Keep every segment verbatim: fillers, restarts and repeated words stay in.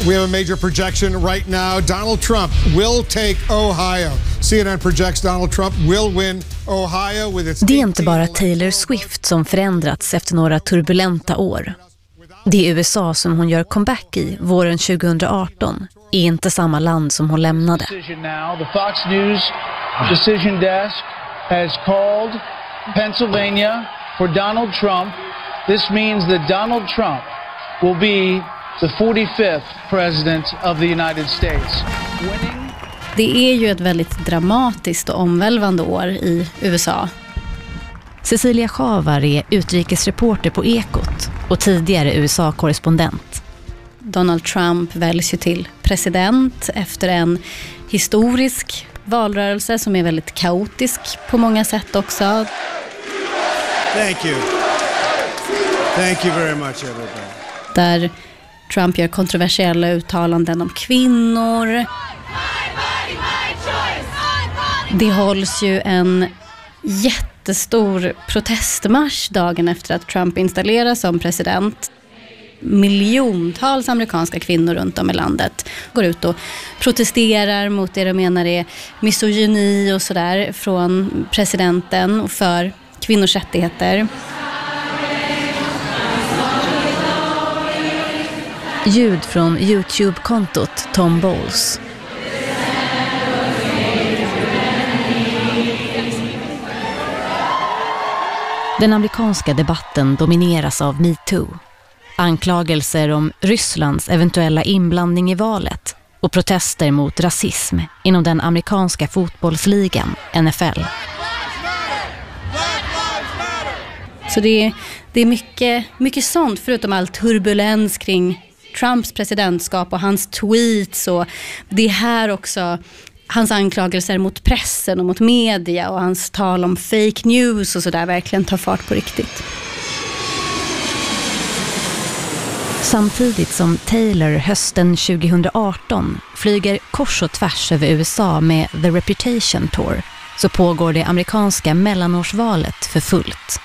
We have a major projection right now. Donald Trump will take Ohio. C N N projects Donald Trump will win Ohio with its... Det är inte bara Taylor Swift som förändrats efter några turbulenta år. Det är U S A som hon gör comeback i våren tjugo arton är inte samma land som hon lämnade. The Fox News decision desk has called Pennsylvania for Donald Trump. This means that Donald Trump will be the forty-fifth president of the United States. Winning... Det är ju ett väldigt dramatiskt och omvälvande år i U S A. Cecilia Schavar är utrikesreporter på Ekot och tidigare U S A-korrespondent. Donald Trump väljs ju till president efter en historisk valrörelse som är väldigt kaotisk på många sätt också. Thank you. Thank you very much, everybody. Där Trump gör kontroversiella uttalanden om kvinnor. Det hålls ju en jättestor protestmarsch dagen efter att Trump installeras som president. Miljontals amerikanska kvinnor runt om i landet går ut och protesterar mot det de menar är misogyni och sådär från presidenten och för kvinnors rättigheter. Ljud från YouTube-kontot Tom Bowles. Den amerikanska debatten domineras av MeToo. Anklagelser om Rysslands eventuella inblandning i valet och protester mot rasism inom den amerikanska fotbollsligan N F L. Så det är, det är mycket, mycket sånt förutom all turbulens kring Trumps presidentskap och hans tweets, och det är här också hans anklagelser mot pressen och mot media och hans tal om fake news och sådär verkligen tar fart på riktigt. Samtidigt som Taylor hösten tjugo arton flyger kors och tvärs över U S A med The Reputation Tour, så pågår det amerikanska mellanårsvalet för fullt.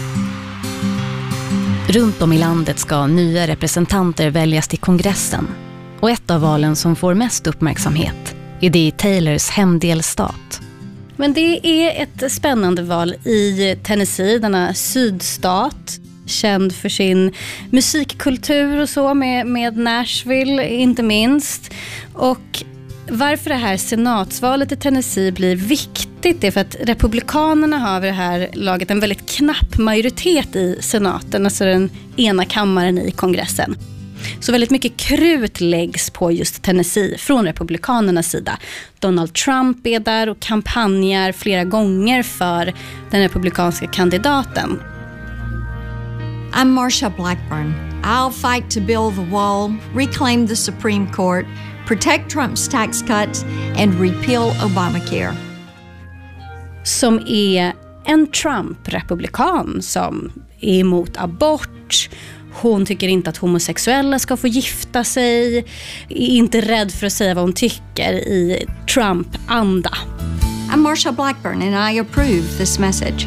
Runt om i landet ska nya representanter väljas till kongressen, och ett av valen som får mest uppmärksamhet är det i Taylors hemdelstat. Men det är ett spännande val i Tennessee, denna sydstat, känd för sin musikkultur och så med, med Nashville inte minst. Och varför det här senatsvalet i Tennessee blir viktigt är för att republikanerna har vid det här laget en väldigt knapp majoritet i senaten, alltså den ena kammaren i kongressen. Så väldigt mycket krut läggs på just Tennessee från republikanernas sida. Donald Trump är där och kampanjar flera gånger för den republikanska kandidaten. I'm Marsha Blackburn. I'll fight to build the wall, reclaim the Supreme Court, protect Trump's tax cuts and repeal Obamacare. Som är en Trump-republikan som är emot abort. Hon tycker inte att homosexuella ska få gifta sig. Är inte rädd för att säga vad hon tycker i Trump-anda. I'm Marsha Blackburn and I approve this message.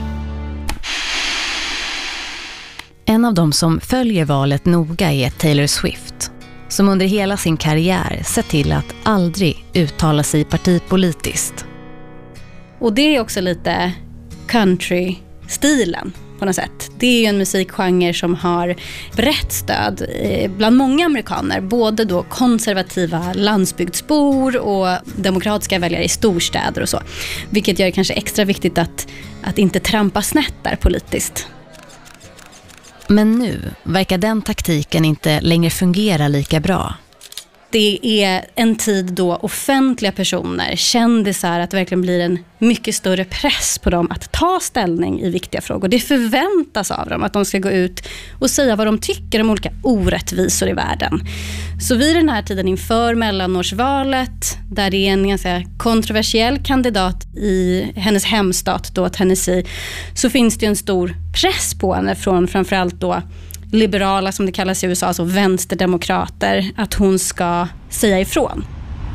En av dem som följer valet noga är Taylor Swift, som under hela sin karriär sett till att aldrig uttala sig partipolitiskt. Och det är också lite country-stilen på något sätt. Det är ju en musikgenre som har brett stöd bland många amerikaner, både då konservativa landsbygdsbor och demokratiska väljare i storstäder och så. Vilket gör det kanske extra viktigt att, att inte trampa snett där politiskt. Men nu verkar den taktiken inte längre fungera lika bra. Det är en tid då offentliga personer, kändisar, att det verkligen blir en mycket större press på dem att ta ställning i viktiga frågor. Det förväntas av dem att de ska gå ut och säga vad de tycker om olika orättvisor i världen. Så vid den här tiden inför mellanårsvalet, där det är en ganska kontroversiell kandidat i hennes hemstat då, Tennessee, så finns det en stor press på henne från framförallt då liberala, som det kallas i U S A, alltså vänsterdemokrater, att hon ska säga ifrån.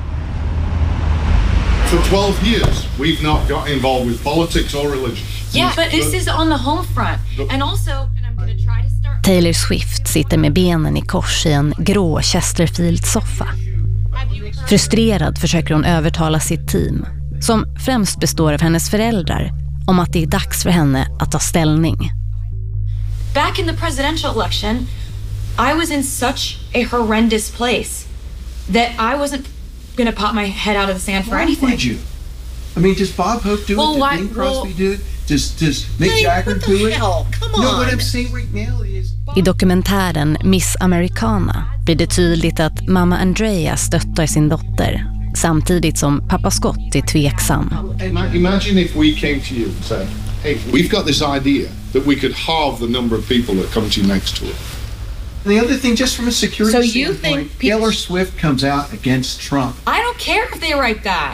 For twelve years we've not got involved with politics or religion. Yeah, but this is on the home front. And also, and I'm going to try to start Taylor Swift sitter med benen i kors i en grå Chesterfield-soffa. Frustrerad försöker hon övertala sitt team, som främst består av hennes föräldrar, om att det är dags för henne att ta ställning. Back in the presidential election, I was in such a horrendous place that I wasn't going to pop my head out of the sand for Why anything. Would you? I mean, does Bob Hope do well, it? Does why, Bing Crosby well, do it? Does, does Mick hey, Jagger what the do it? hell? Come on. No, what I'm saying right now is... I dokumentären Miss Americana blir det tydligt att mamma Andrea stöttar sin dotter, samtidigt som pappa Scott är tveksam. Imagine if we came to you and said, hey, we've got this idea that we could halve the number of people that come to your next tour. The other thing, just from a security So you standpoint, think people- Taylor Swift comes out against Trump. I don't care if they write that.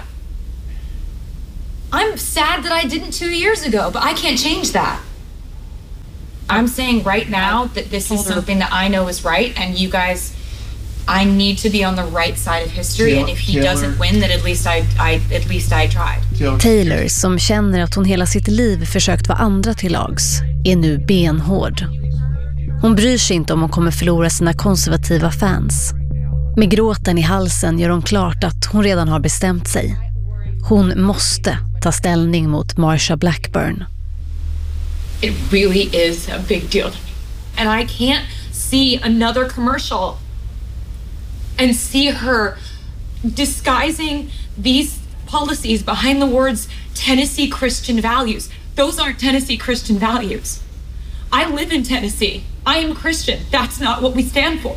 I'm sad that I didn't two years ago, but I can't change that. I'm saying right now that this is something that I know is right, and you guys, I need to be on the right side of history, and if he Taylor- doesn't win, then at least I, I, at least I tried. Taylor- Taylor, som känner att hon hela sitt liv försökt vara andra till lags, är nu benhård. Hon bryr sig inte om hon kommer förlora sina konservativa fans. Med gråten i halsen gör hon klart att hon redan har bestämt sig. Hon måste ta ställning mot Marsha Blackburn. It really is a big deal to me. And I can't see another commercial and see her disguising these policies behind the words Tennessee Christian values. Those aren't Tennessee Christian values. I live in Tennessee. I am Christian. That's not what we stand for.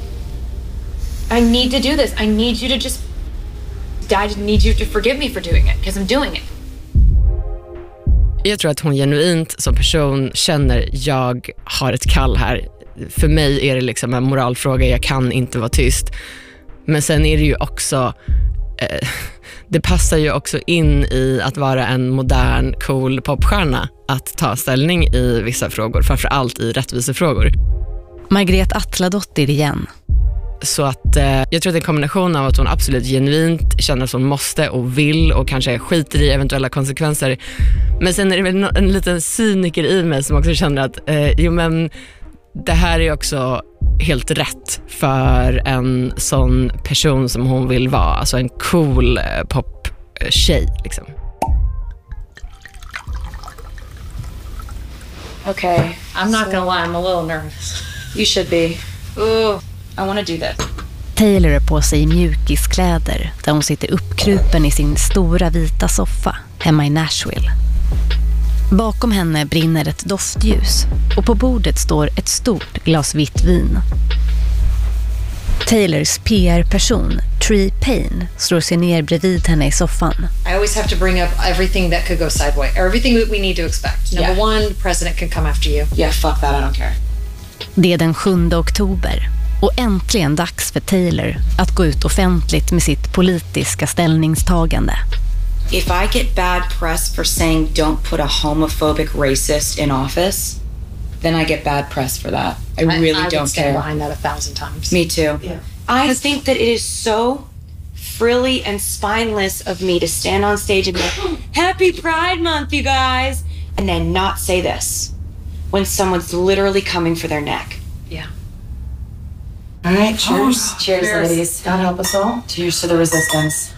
I need to do this. I need you to just... I need you to forgive me for doing it, because I'm doing it. Jag tror att hon genuint som person känner, jag har ett kall här. För mig är det liksom en moralfråga, jag kan inte vara tyst. Men sen är det ju också, eh, det passar ju också in i att vara en modern, cool popstjärna. Att ta ställning i vissa frågor, framförallt i rättvisefrågor. Margret Atladottir igen. Så att eh, jag tror att det är en kombination av att hon absolut genuint känner att hon måste och vill och kanske skiter i eventuella konsekvenser. Men sen är det väl en liten cyniker i mig som också känner att eh, jo men det här är också helt rätt för en sån person som hon vill vara. Alltså en cool eh, pop-tjej liksom. Okay, I'm not gonna lie, I'm a little nervous. You should be. Ooh, I want to do this. Taylor är på sig mjukiskläder där hon sitter uppkrupen i sin stora vita soffa hemma i Nashville. Bakom henne brinner ett doftljus och på bordet står ett stort glas vitt vin. Taylors P R-person, Tree Payne, slår sig ner bredvid henne i soffan. I always have to bring up everything that could go sideways, or everything that we need to expect. Number Yeah. one, the president can come after you. Yeah, fuck that, I don't care. Det är den sjunde oktober och äntligen dags för Taylor att gå ut offentligt med sitt politiska ställningstagande. If I get bad press for saying don't put a homophobic racist in office, then I get bad press for that. I really I, I don't would stand care. behind that a thousand times. Me too. Yeah. I think that it is so frilly and spineless of me to stand on stage and be like, Happy Pride Month, you guys, and then not say this when someone's literally coming for their neck. Yeah. All right, cheers. Cheers, Cheers. ladies. God help us all. Cheers to the resistance.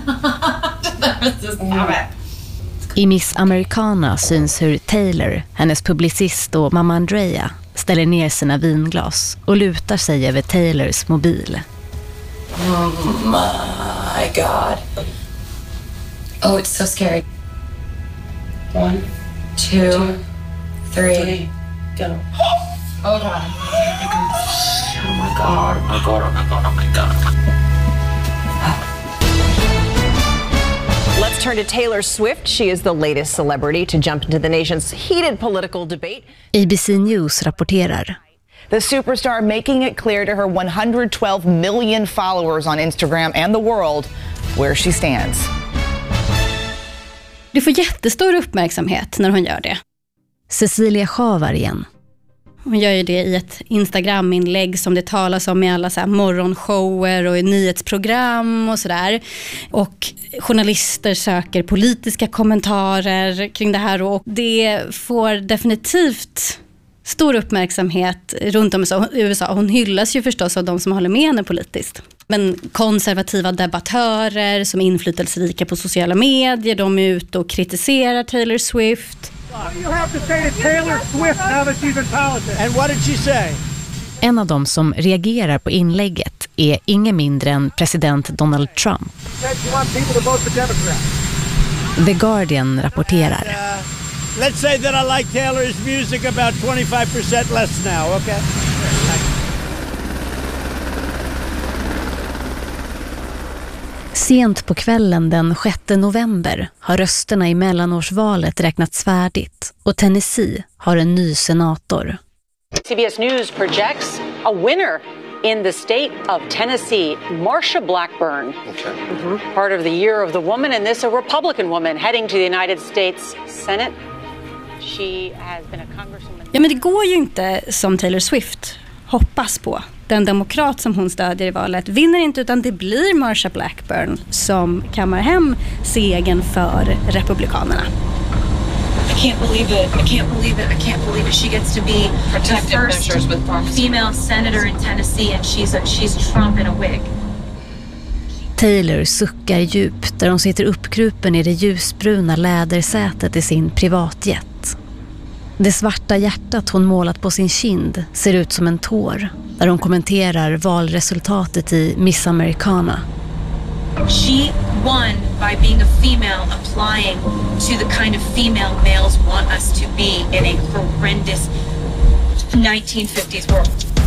I Miss Americana syns hur Taylor, hennes publicist och mamma Andrea ställer ner sina vinglas och lutar sig över Taylors mobil. Oh my God. Oh, it's so scary. One, two, two three. Go. Oh God. Oh my God. Oh my God. Oh my God. Oh my God. Let's turn to Taylor Swift. She is the latest celebrity to jump into the nation's heated political debate. A B C News rapporterar. The superstar making it clear to her one hundred twelve million followers on Instagram and the world where she stands. Det får jättestor uppmärksamhet när hon gör det. Cecilia Schavar igen. Hon gör ju det i ett Instagram-inlägg som det talas om i alla så här morgonshower och i nyhetsprogram och sådär. Och journalister söker politiska kommentarer kring det här och det får definitivt stor uppmärksamhet runt om i U S A. Hon hyllas ju förstås av de som håller med henne politiskt. Men konservativa debattörer som är inflytelserika på sociala medier, de är ute och kritiserar Taylor Swift. You have to say to Taylor Swift now that she's in politics. And what did she say? En av dem som reagerar på inlägget är ingen mindre än president Donald Trump. The Guardian rapporterar. Uh, let's say that I like Taylor's music about twenty-five percent less now, okay? Sent på kvällen den sjätte november har rösterna i mellanårsvalet räknats färdigt och Tennessee har en ny senator. C B S News projects a winner in the state of Tennessee, Marsha Blackburn. Okay. Mm-hmm. Part of the Year of the Woman, and this a Republican woman heading to the United States Senate. She has been a congresswoman. Ja, men det går ju inte som Taylor Swift hoppas på. Den demokrat som hon stödjer i valet vinner inte, utan det blir Marsha Blackburn som kammar hem segern för republikanerna. I can't believe it. I can't believe it. I can't believe it. She gets to be the first female senator in Tennessee, and she's a, she's Trump in a wig. Taylor suckar djupt där hon sitter uppkrupen i det ljusbruna lädersätet i sin privatjet. Det svarta hjärtat hon målat på sin kind ser ut som en tår där hon kommenterar valresultatet i Miss Americana. She won by being a female applying to the kind of female males want us to be in a horrendous nineteen fifties world.